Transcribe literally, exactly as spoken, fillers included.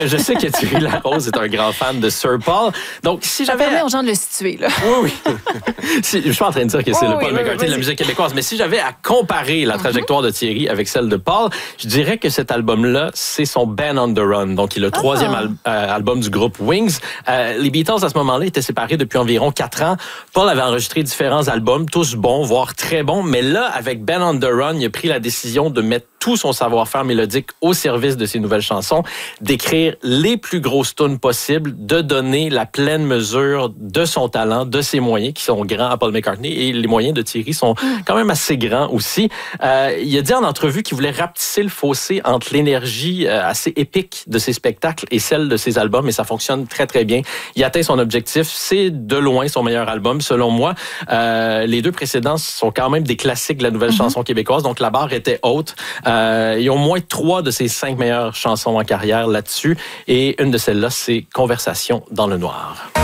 Je sais que Thierry Larose est un grand fan de Sir Paul. Donc, si Ça j'avais... permet aux gens de le situer, là. Oui, oui. si, je suis pas en train de dire que c'est oh, le Paul oui, McCartney oui, de la musique québécoise, mais si j'avais à comparer la trajectoire de Thierry avec celle de Paul, je dirais que cet album-là, c'est son Band on the Run, donc il est le troisième Ah. al- euh, album du groupe Wings. Euh, les Beatles, à ce moment-là, étaient séparés depuis environ quatre ans. Paul avait enregistré différents albums, tous bons, voire très bons, mais là, avec Band on the Run, il a pris la décision de mettre tout son savoir-faire mélodique au service de ses nouvelles chansons, d'écrire les plus grosses tunes possibles, de donner la pleine mesure de son talent, de ses moyens qui sont grands à Paul McCartney, et les moyens de Thierry sont quand même assez grands aussi. Euh, il a dit en entrevue qu'il voulait rapetisser le fossé entre l'énergie euh, assez épique de ses spectacles et celle de ses albums, et ça fonctionne très très bien. Il atteint son objectif, c'est de loin son meilleur album selon moi. Euh, les deux précédents sont quand même des classiques de la nouvelle mm-hmm. chanson québécoise, donc la barre était haute. Euh, il y a au moins trois de ses cinq meilleures chansons en carrière là-dessus. Et une de celles-là, c'est Conversation dans le noir.